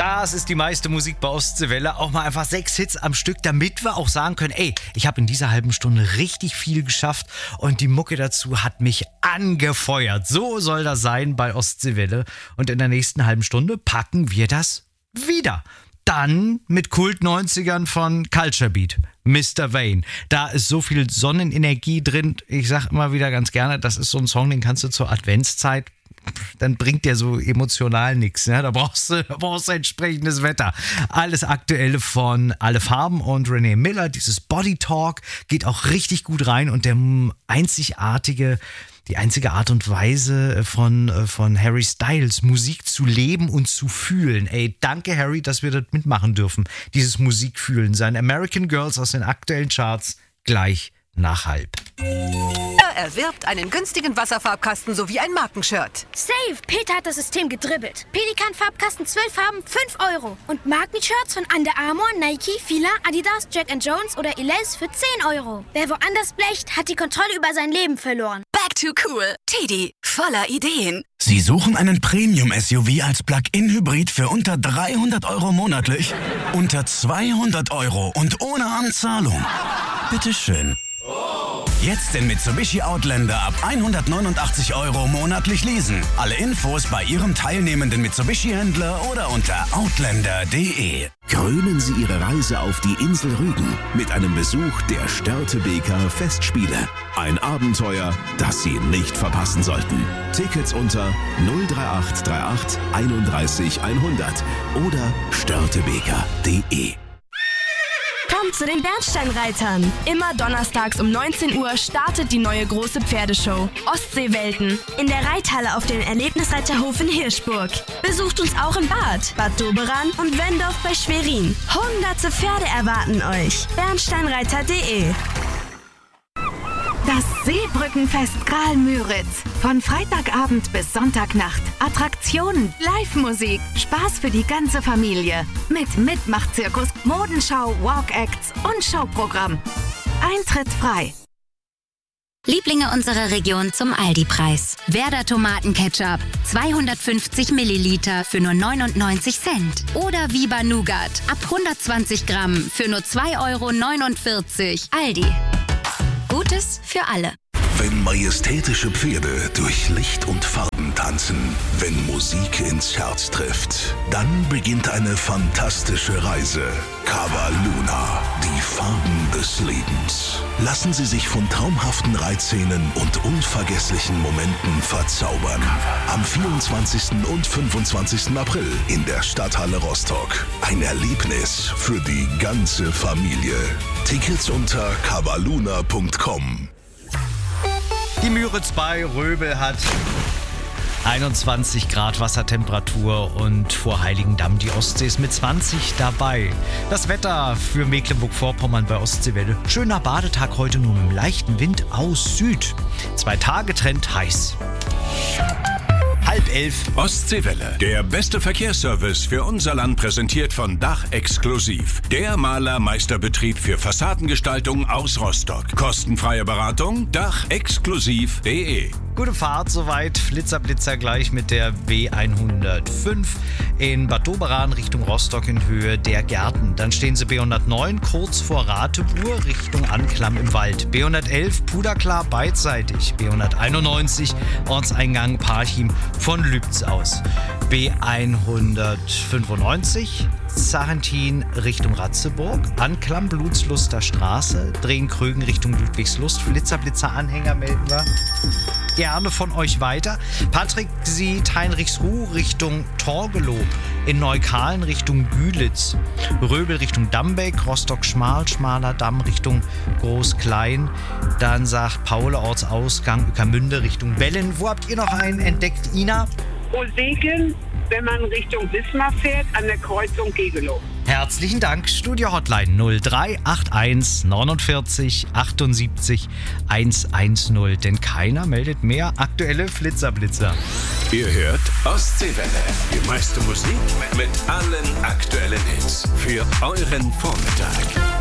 Das ist die meiste Musik bei Ostseewelle. Auch mal einfach 6 Hits am Stück, damit wir auch sagen können, ey, ich habe in dieser halben Stunde richtig viel geschafft und die Mucke dazu hat mich angefeuert. So soll das sein bei Ostseewelle. Und in der nächsten halben Stunde packen wir das wieder. Dann mit Kult-90ern von Culture Beat, Mr. Vane. Da ist so viel Sonnenenergie drin. Ich sag immer wieder ganz gerne, das ist so ein Song, den kannst du zur Adventszeit, dann bringt der so emotional nichts. Ne? Da brauchst du entsprechendes Wetter. Alles Aktuelle von Alle Farben und Renee Miller. Dieses Body Talk geht auch richtig gut rein. Und die einzige Art und Weise von Harry Styles, Musik zu leben und zu fühlen. Ey, danke Harry, dass wir das mitmachen dürfen. Dieses Musikfühlen. Sein American Girls aus den aktuellen Charts gleich nach halb. Er erwirbt einen günstigen Wasserfarbkasten sowie ein Markenshirt. Safe! Peter hat das System gedribbelt. Pelikan-Farbkasten 12 Farben, 5 €. Und Markenshirts von Under Armour, Nike, Fila, Adidas, Jack & Jones oder Elize für 10 €. Wer woanders blecht, hat die Kontrolle über sein Leben verloren. Back to cool. Teddy, voller Ideen. Sie suchen einen Premium-SUV als Plug-in-Hybrid für unter 300 € monatlich? Unter 200 € und ohne Anzahlung? Bitteschön. Jetzt den Mitsubishi Outlander ab 189 € monatlich leasen. Alle Infos bei Ihrem teilnehmenden Mitsubishi-Händler oder unter outlander.de. Krönen Sie Ihre Reise auf die Insel Rügen mit einem Besuch der Störtebeker Festspiele. Ein Abenteuer, das Sie nicht verpassen sollten. Tickets unter 03838 31 100 oder störtebeker.de. Kommt zu den Bernsteinreitern. Immer donnerstags um 19 Uhr startet die neue große Pferdeshow Ostseewelten in der Reithalle auf dem Erlebnisreiterhof in Hirschburg. Besucht uns auch in Bad Doberan und Wendorf bei Schwerin. Hunderte Pferde erwarten euch. Bernsteinreiter.de. Das Seebrückenfest Graal-Müritz. Von Freitagabend bis Sonntagnacht. Attraktionen, Live-Musik, Spaß für die ganze Familie. Mit Mitmachzirkus, Modenschau, Walk-Acts und Showprogramm. Eintritt frei. Lieblinge unserer Region zum Aldi-Preis. Werder Tomatenketchup, 250 Milliliter für nur 99 Cent. Oder Viva Nougat, ab 120 Gramm für nur 2,49 €. Aldi. Gutes für alle. Wenn majestätische Pferde durch Licht und Farben tanzen, wenn Musik ins Herz trifft, dann beginnt eine fantastische Reise. Cava Luna, die Farben des Lebens. Lassen Sie sich von traumhaften Reitszenen und unvergesslichen Momenten verzaubern. Am 24. und 25. April in der Stadthalle Rostock. Ein Erlebnis für die ganze Familie. Tickets unter cavaluna.com. Die Müritz bei Röbel hat 21 Grad Wassertemperatur und vor Heiligendamm die Ostsee ist mit 20 dabei. Das Wetter für Mecklenburg-Vorpommern bei Ostseewelle. Schöner Badetag heute nur mit einem leichten Wind aus Süd. 2 Tage Trend heiß. 10:30. Ostseewelle. Der beste Verkehrsservice für unser Land präsentiert von Dach Exklusiv. Der Malermeisterbetrieb für Fassadengestaltung aus Rostock. Kostenfreie Beratung dachexklusiv.de. Gute Fahrt soweit. Flitzer gleich mit der B105 in Bad Doberan Richtung Rostock in Höhe der Gärten. Dann stehen Sie B109 kurz vor Ratebuhr Richtung Anklam im Wald. B111 Puderklar beidseitig. B191 Ortseingang Parchim von Lübz aus. B195 Sarrentin Richtung Ratzeburg, Anklam Blutsluster Straße, drehen Krögen Richtung Ludwigslust, Flitzer melden wir gerne von euch weiter. Patrick sieht Heinrichsruh Richtung Torgelow, in Neukalen Richtung Gülitz, Röbel Richtung Dambeck, Rostock Schmaler Damm Richtung Groß-Klein, dann sagt Paul Ortsausgang Ueckermünde Richtung Bellen. Wo habt ihr noch einen entdeckt, Ina? Segeln, wenn man Richtung Wismar fährt, an der Kreuzung Gegelow. Herzlichen Dank. Studio Hotline 0381 49 78 110. Denn keiner meldet mehr aktuelle Flitzer. Ihr hört Ostseewelle. Die meiste Musik mit allen aktuellen Hits für euren Vormittag.